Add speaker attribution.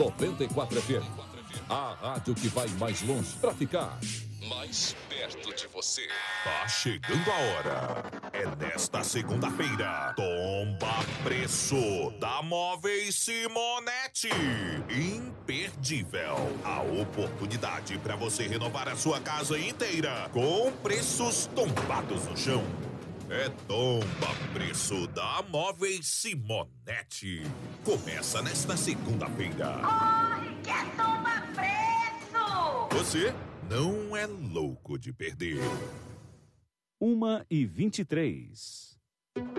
Speaker 1: 94 FM. A rádio que vai mais longe pra ficar mais perto de você.
Speaker 2: Tá chegando a hora. É nesta segunda-feira. Tomba preço da Móveis Simonetti. Imperdível. A oportunidade para você renovar a sua casa inteira com preços tombados no chão. É tomba preço da Móveis Simonetti. Começa nesta segunda-feira.
Speaker 3: Corre, que é tomba preço!
Speaker 2: Você não é louco de perder.
Speaker 4: 1h23.